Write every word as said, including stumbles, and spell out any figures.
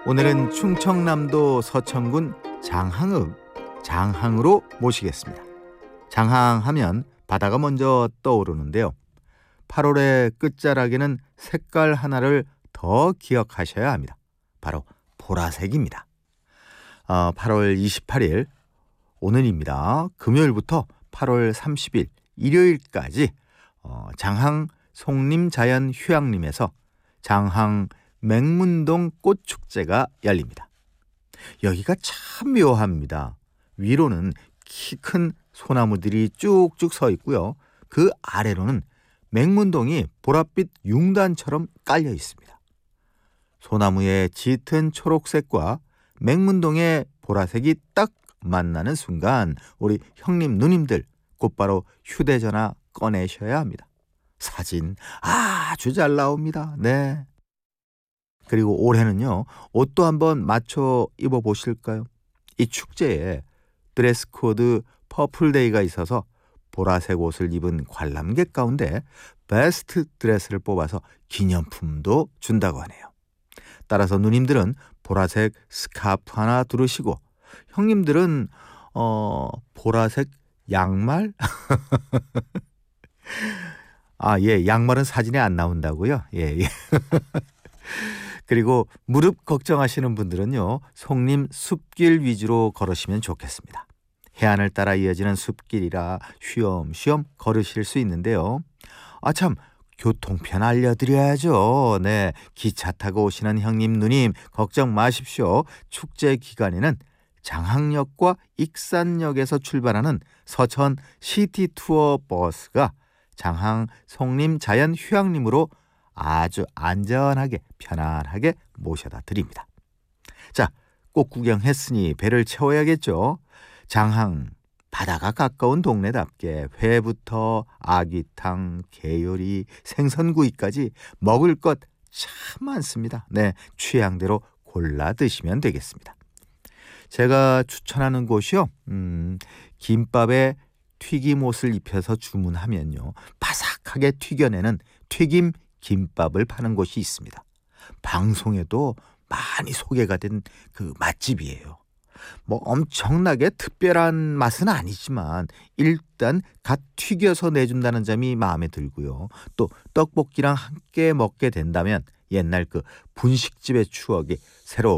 오늘은 충청남도 서천군 장항읍 장항으로 모시겠습니다. 장항하면 바다가 먼저 떠오르는데요. 팔월의 끝자락에는 색깔 하나를 더 기억하셔야 합니다. 바로 보라색입니다. 어, 팔월 이십팔일 오늘입니다. 금요일부터 팔월 삼십일 일요일까지 어, 장항 송림자연휴양림에서 장항 맹문동 꽃축제가 열립니다. 여기가 참 묘합니다. 위로는 키 큰 소나무들이 쭉쭉 서 있고요. 그 아래로는 맹문동이 보랏빛 융단처럼 깔려 있습니다. 소나무의 짙은 초록색과 맹문동의 보라색이 딱 만나는 순간 우리 형님 누님들 곧바로 휴대전화 꺼내셔야 합니다. 사진 아주 잘 나옵니다. 네. 그리고 올해는요, 옷도 한번 맞춰 입어보실까요? 이 축제에 드레스 코드 퍼플데이가 있어서 보라색 옷을 입은 관람객 가운데 베스트 드레스를 뽑아서 기념품도 준다고 하네요. 따라서 누님들은 보라색 스카프 하나 두르시고 형님들은 어, 보라색 양말? 아, 예, 양말은 사진에 안 나온다고요? 예, 예. 그리고 무릎 걱정하시는 분들은요, 송림 숲길 위주로 걸으시면 좋겠습니다. 해안을 따라 이어지는 숲길이라 쉬엄쉬엄 걸으실 수 있는데요. 아, 참, 교통편 알려드려야죠. 네, 기차 타고 오시는 형님 누님 걱정 마십시오. 축제 기간에는 장항역과 익산역에서 출발하는 서천 시티 투어 버스가 장항 송림 자연 휴양림으로 아주 안전하게 편안하게 모셔다 드립니다. 자, 꽃 구경했으니 배를 채워야겠죠. 장항 바다가 가까운 동네답게 회부터 아귀탕, 게요리, 생선구이까지 먹을 것 참 많습니다. 네, 취향대로 골라 드시면 되겠습니다. 제가 추천하는 곳이요, 음, 김밥에 튀김옷을 입혀서 주문하면요, 바삭하게 튀겨내는 튀김 김밥을 파는 곳이 있습니다. 방송에도 많이 소개가 된 그 맛집이에요. 뭐 엄청나게 특별한 맛은 아니지만 일단 갓 튀겨서 내준다는 점이 마음에 들고요. 또 떡볶이랑 함께 먹게 된다면 옛날 그 분식집의 추억이 새로